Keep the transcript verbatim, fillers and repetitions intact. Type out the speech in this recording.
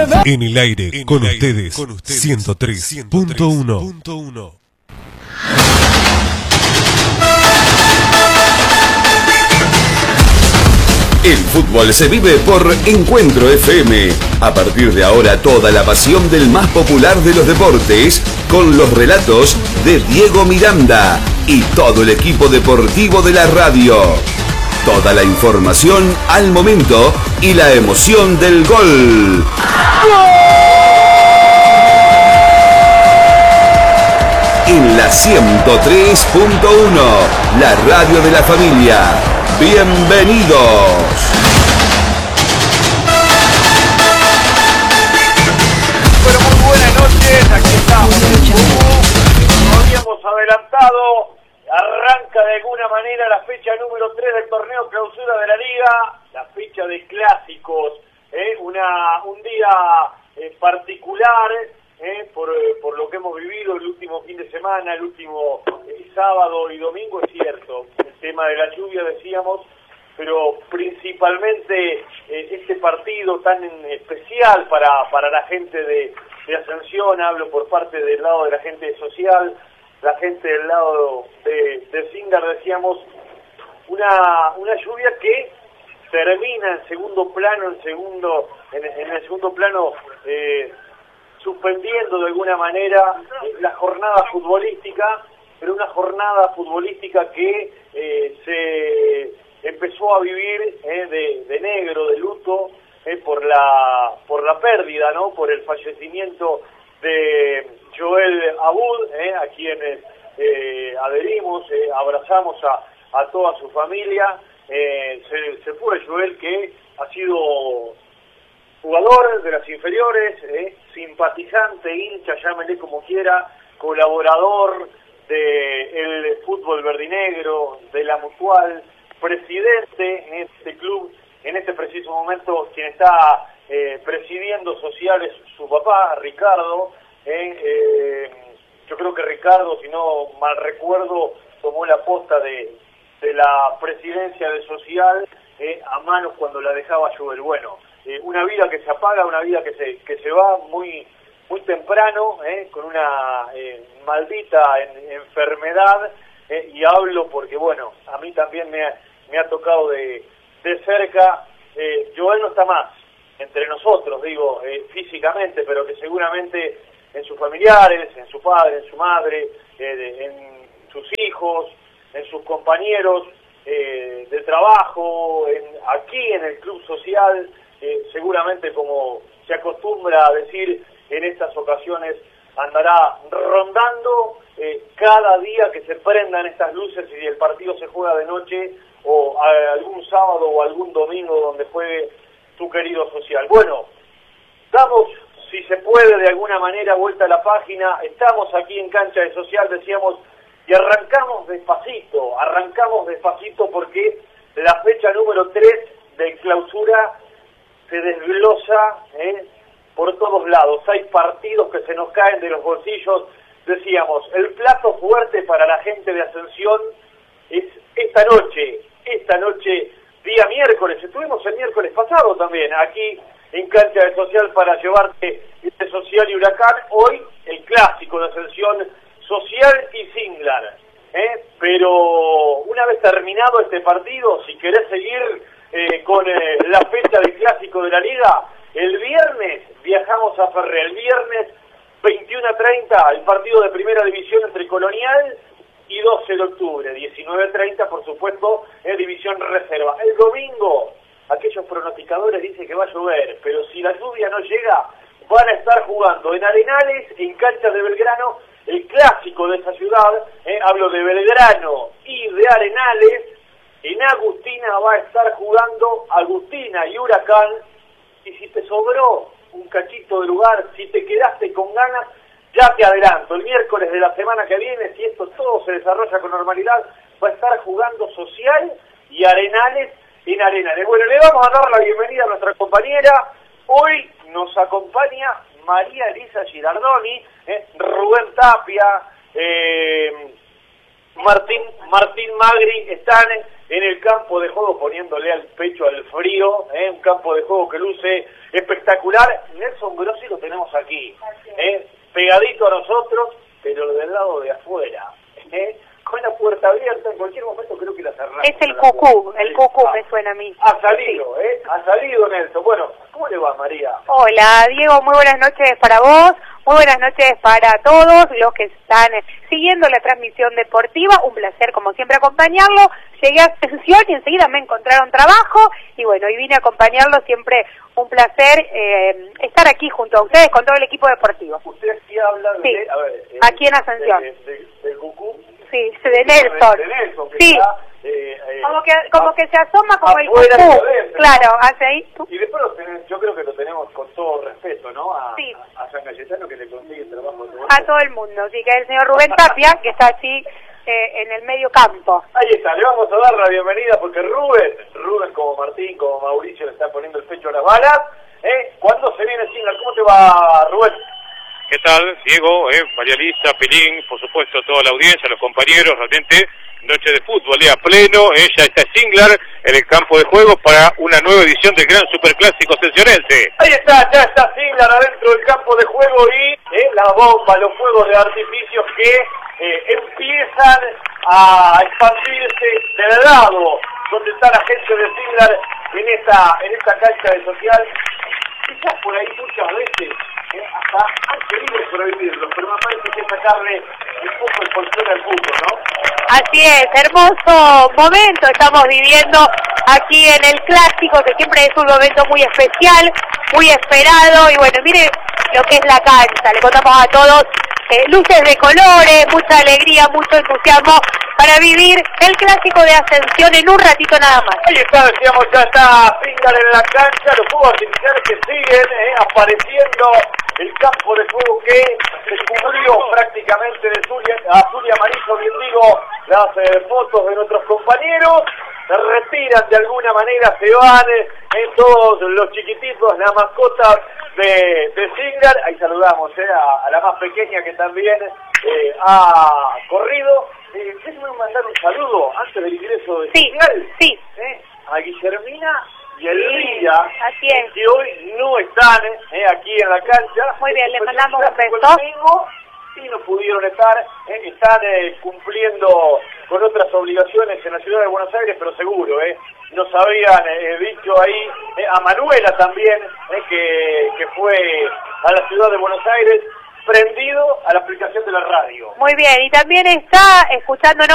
En el aire, en con, el aire ustedes, con ustedes, ciento tres punto uno. El fútbol se vive por Encuentro F M. A partir de ahora, toda la pasión del más popular de los deportes, con los relatos de Diego Miranda y todo el equipo deportivo de la radio. Toda la información al momento y la emoción del gol. En la ciento tres punto uno, la radio de la familia. ¡Bienvenidos! Bueno, muy buenas noches, aquí estamos. Como habíamos adelantado, arranca de alguna manera la fecha número tres del torneo clausura de la Liga, la fecha de clásicos, ¿eh? Una, un día eh, particular, ¿eh? por, por lo que hemos vivido el último fin de semana, el último eh, sábado y domingo, es cierto. El tema de la lluvia, decíamos, pero principalmente eh, este partido tan especial para, para la gente de, de Ascensión, hablo por parte del lado de la gente social, la gente del lado de, de Singar, decíamos, una, una lluvia que termina en segundo plano, en segundo, en, en el segundo plano, eh, suspendiendo de alguna manera la jornada futbolística, pero una jornada futbolística que eh, se empezó a vivir eh, de, de negro, de luto, eh, por la por la pérdida, ¿no? Por el fallecimiento de Joel Abud, eh, a quienes eh, adherimos, eh, abrazamos a, a toda su familia. Eh, se, se fue Joel, que ha sido jugador de las inferiores, eh, simpatizante, hincha, llámele como quiera, colaborador del fútbol verdinegro, de la Mutual, presidente en este club, en este preciso momento quien está eh, presidiendo social es su papá, Ricardo. Eh, eh, yo creo que Ricardo, si no mal recuerdo, tomó la posta de, de la presidencia de social eh, a manos cuando la dejaba Joel. Bueno, eh, una vida que se apaga, una vida que se, que se va muy... muy temprano, eh, con una eh, maldita en, enfermedad, eh, y hablo porque, bueno, a mí también me ha, me ha tocado de, de cerca. eh, Joel no está más entre nosotros, digo, eh, físicamente, pero que seguramente en sus familiares, en su padre, en su madre, eh, de, en sus hijos, en sus compañeros eh, de trabajo, en, aquí en el club social, eh, seguramente, como se acostumbra a decir, en estas ocasiones andará rondando eh, cada día que se prendan estas luces y el partido se juega de noche, o a, algún sábado o algún domingo donde juegue tu querido social. Bueno, damos, si se puede, de alguna manera vuelta a la página. Estamos aquí en Cancha de Social, decíamos, y arrancamos despacito, arrancamos despacito porque la fecha número tres de clausura se desglosa, ¿eh? por todos lados. Hay partidos que se nos caen de los bolsillos. Decíamos, el plato fuerte para la gente de Ascensión es esta noche, esta noche, día miércoles. Estuvimos el miércoles pasado también, aquí en Cancha de Social, para llevarte este Social y Huracán. Hoy, el clásico de Ascensión, Social y Singlar. ¿eh? Pero una vez terminado este partido, si querés seguir eh, con eh, la fecha del clásico de la Liga, el viernes viajamos a Ferré, el viernes veintiuno a treinta, el partido de primera división entre Colonial y doce de octubre, diecinueve a treinta, por supuesto, en división reserva. El domingo, aquellos pronosticadores dicen que va a llover, pero si la lluvia no llega, van a estar jugando en Arenales, en canchas de Belgrano, el clásico de esa ciudad, eh, hablo de Belgrano y de Arenales. En Agustina va a estar jugando Agustina y Huracán. Y si te sobró un cachito de lugar, si te quedaste con ganas, ya te adelanto, el miércoles de la semana que viene, si esto todo se desarrolla con normalidad, va a estar jugando Social y Arenales en Arenales. Bueno, le vamos a dar la bienvenida a nuestra compañera. Hoy nos acompaña María Elisa Girardoni, eh, Rubén Tapia, eh, Martín, Martín Magri, están en el campo de juego, poniéndole al pecho al frío, ¿eh? Un campo de juego que luce espectacular. Nelson Grossi lo tenemos aquí, ¿eh? Pegadito a nosotros, pero del lado de afuera, ¿eh? Con la puerta abierta, en cualquier momento creo que la cerramos. Es el cucú, el cucú me suena a mí. Ha salido, ¿eh? Ha salido Nelson. Bueno, ¿cómo le va, María? Hola, Diego, muy buenas noches para vos, muy buenas noches para todos los que están siguiendo la transmisión deportiva. Un placer, como siempre, acompañarlo. Llegué a Ascensión y enseguida me encontraron trabajo y bueno, y vine a acompañarlo. Siempre un placer eh, estar aquí junto a ustedes con todo el equipo deportivo. Usted aquí habla de... Sí, a ver, eh, aquí en Ascensión. De, de, de, del cucú. Sí, de Nelson. De Nelson, que sí. Está, eh, eh, como que como a, que se asoma como el afuera cucú. y adentro, claro, ¿no? hace ahí. Y después lo tenemos, yo creo que lo tenemos con todo respeto, ¿no? A, Sí. a, a San Cayetano, que le consigue el trabajo. A todo el mundo, sí, que es el señor Rubén Tapia, que está allí eh, en el medio campo. Ahí está, le vamos a dar la bienvenida porque Rubén, Rubén como Martín, como Mauricio, le está poniendo el pecho a las balas. ¿Eh? ¿Cuándo se viene Siglar? ¿Cómo te va, Rubén? ¿Qué tal, Diego, eh, María Lisa, Pelín, por supuesto, toda la audiencia, los compañeros, realmente, noche de fútbol, eh, a pleno, eh, ya está Siglar en el campo de juego para una nueva edición del Gran Superclásico Ascensionense. Ahí está, ya está Siglar adentro del campo de juego y eh, la bomba, los fuegos de artificios que eh, empiezan a expandirse del lado donde está la gente de Siglar en esta, en esta cancha de social. Quizás por ahí muchas veces eh, hasta han querido prohibirlo, pero me parece que es sacarle un poco el folclore al fútbol, ¿no? Así es, hermoso momento estamos viviendo aquí en el Clásico, que siempre es un momento muy especial, muy esperado, y bueno, mire lo que es la cancha, le contamos a todos, eh, luces de colores, mucha alegría, mucho entusiasmo para vivir el Clásico de Ascensión en un ratito nada más. Ahí está, decíamos, ya está Siglar en la cancha, los fuegos artificiales que siguen eh, apareciendo, el campo de fuego que se cubrió prácticamente de azul y, azul y amarillo, bien digo, las eh, fotos de nuestros compañeros, se retiran de alguna manera, se van eh, en todos los chiquititos, las mascotas de, de Siglar. Ahí saludamos eh, a, a la más pequeña que también eh, ha corrido. Eh, déjenme mandar un saludo antes del ingreso de Sí, Siglar, sí. eh, a Guillermina y Elvira, así es. que hoy no están eh, aquí en la cancha. Muy bien, le Fue mandamos un el beso. domingo y no pudieron estar, eh, están eh, cumpliendo con otras obligaciones en la ciudad de Buenos Aires, pero seguro, eh, nos habían eh, dicho ahí, eh, a Manuela también, eh, que, que fue a la ciudad de Buenos Aires, prendido a la aplicación de la radio. Muy bien, y también está escuchándonos